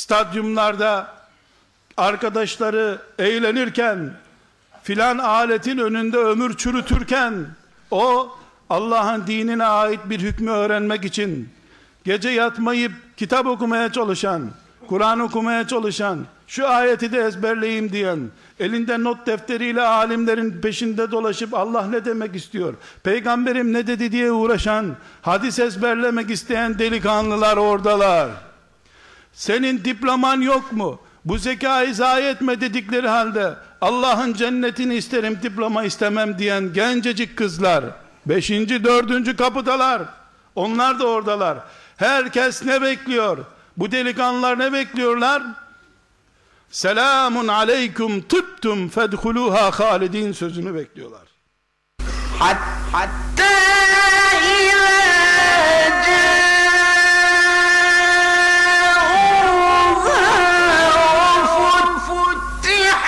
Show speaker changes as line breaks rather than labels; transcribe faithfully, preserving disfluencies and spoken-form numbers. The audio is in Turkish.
stadyumlarda arkadaşları eğlenirken, filan aletin önünde ömür çürütürken, o Allah'ın dinine ait bir hükmü öğrenmek için gece yatmayıp kitap okumaya çalışan, Kur'an okumaya çalışan, şu ayeti de ezberleyeyim diyen, elinde not defteriyle alimlerin peşinde dolaşıp Allah ne demek istiyor, peygamberim ne dedi diye uğraşan, hadis ezberlemek isteyen delikanlılar oradalar. Senin diploman yok mu? Bu zekayı zayi etme dedikleri halde Allah'ın cennetini isterim, diploma istemem diyen gencecik kızlar beşinci, dördüncü kapıdalar. Onlar da oradalar. Herkes ne bekliyor? Bu delikanlılar ne bekliyorlar? Selamun aleyküm tıptum fedhuluha halidin sözünü bekliyorlar.
Hat, hatta